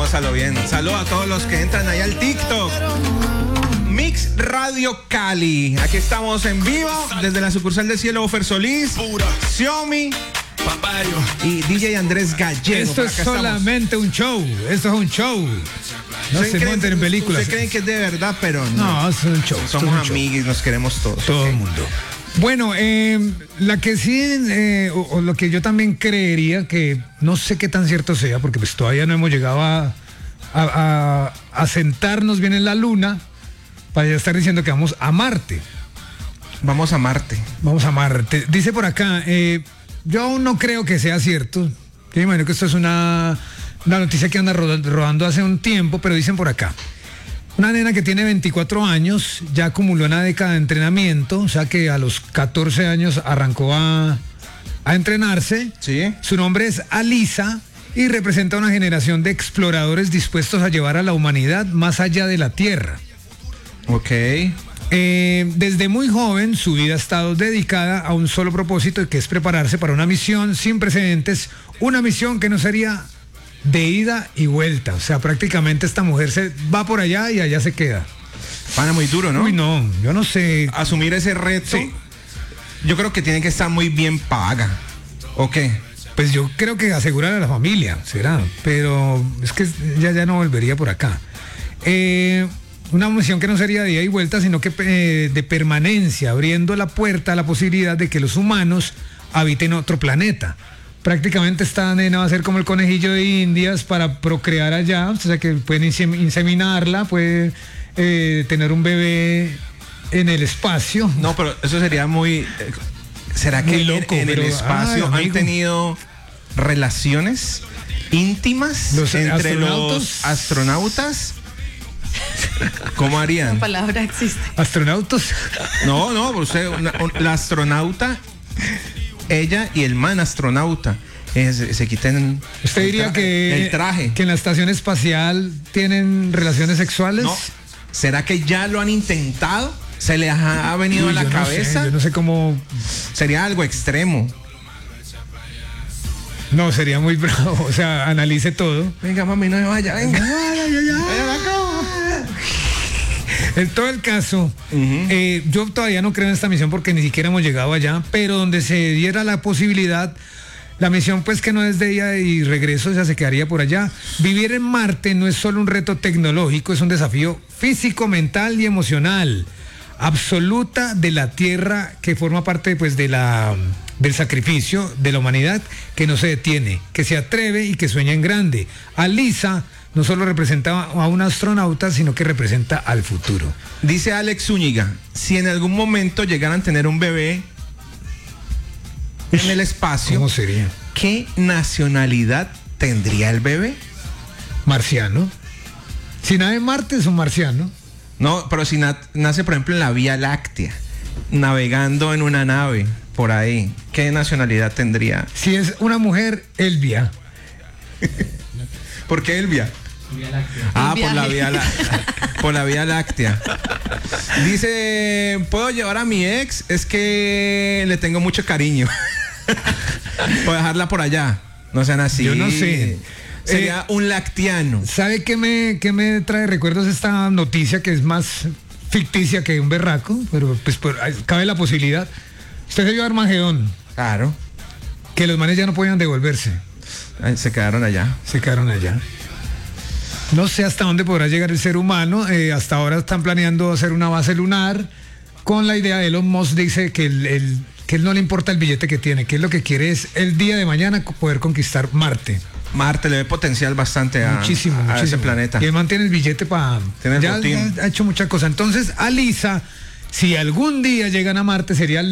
Pásalo bien. Saludos a todos los que entran ahí al TikTok. Mix Radio Cali. Aquí estamos en vivo desde la sucursal de Cielo. Ofer Solís, Xiaomi y DJ Andrés Gallego. Esto es solamente un show. Esto es un show. No se monten en películas. Ustedes creen que es de verdad, pero no. No, es un show. Somos amigos, nos queremos todos. Todo el mundo. Bueno, la que sí, o lo que yo también creería, que no sé qué tan cierto sea, porque pues todavía no hemos llegado a sentarnos bien en la luna para ya estar diciendo que vamos a Marte. Vamos a Marte. Vamos a Marte. Dice por acá, yo aún no creo que sea cierto. Yo me imagino que esto es una noticia que anda rodando hace un tiempo, pero dicen por acá. Una nena que tiene 24 años, ya acumuló una década de entrenamiento, o sea que a los 14 años arrancó a entrenarse. Sí. Su nombre es Alisa y representa una generación de exploradores dispuestos a llevar a la humanidad más allá de la Tierra. Ok. Desde muy joven, su vida ha estado dedicada a un solo propósito, que es prepararse para una misión sin precedentes, una misión que no sería de ida y vuelta. O sea, prácticamente esta mujer se va por allá y allá se queda. Pana, muy duro, ¿no? Uy, no, yo no sé. Asumir ese reto, Sí. yo creo que tiene que estar muy bien paga. ¿O qué? Pues yo creo que asegurar a la familia, será. Pero es que ya no volvería por acá. Una misión que no sería de ida y vuelta, sino que de permanencia, abriendo la puerta a la posibilidad de que los humanos habiten otro planeta. Prácticamente esta nena va a ser como el conejillo de Indias para procrear allá, o sea que pueden inseminarla, puede tener un bebé en el espacio. No, pero eso sería muy... ¿Será que Muy loco, en el pero, espacio han amigo, tenido relaciones íntimas entre los astronautas? ¿Cómo harían? La palabra existe. ¿Astronautas? No, la astronauta, ella y el man astronauta, se quiten. ¿Usted diría que el traje? que en la estación espacial tienen relaciones sexuales? No. ¿Será que ya lo han intentado? ¿Se les ha venido Uy, a la yo cabeza? yo no sé cómo. Sería algo extremo. No, sería muy bravo. O sea, analice todo. Venga, mami, no se vaya, venga. En todo el caso, yo todavía no creo en esta misión porque ni siquiera hemos llegado allá, pero donde se diera la posibilidad, la misión pues que no es de ida y regreso, o sea, se quedaría por allá. Vivir en Marte no es solo un reto tecnológico, es un desafío físico, mental y emocional, absoluta de la Tierra, que forma parte pues del sacrificio de la humanidad, que no se detiene, que se atreve y que sueña en grande. Alisa no solo representa a un astronauta, sino que representa al futuro. Dice Alex Zúñiga, si en algún momento llegaran a tener un bebé en el espacio, ¿Cómo sería? ¿qué nacionalidad tendría el bebé? Marciano. Si nace en Marte es un marciano. No, pero si nace, por ejemplo, en la Vía Láctea, navegando en una nave por ahí, ¿qué nacionalidad tendría? Si es una mujer, Elvia. ¿Por qué Elvia? Ah, por la Vía Láctea. Dice, ¿puedo llevar a mi ex? Es que le tengo mucho cariño. Puedo dejarla por allá. No sean así. Yo no sé. Sería un lactiano. ¿Sabe qué me trae recuerdos esta noticia, que es más ficticia que un berraco? Pero pues cabe la posibilidad. Usted se vio a Armagedón. Claro. Que los manes ya no podían devolverse. Se quedaron allá. Se quedaron allá. No sé hasta dónde podrá llegar el ser humano. Hasta ahora están planeando hacer una base lunar con la idea de Elon Musk. Dice que que él no le importa el billete que tiene, que él lo que quiere es el día de mañana poder conquistar Marte. Marte le ve potencial bastante a ese planeta. Y él mantiene el billete para... Tiene el ya botín. ha hecho muchas cosas. Entonces, Alisa, si algún día llegan a Marte, sería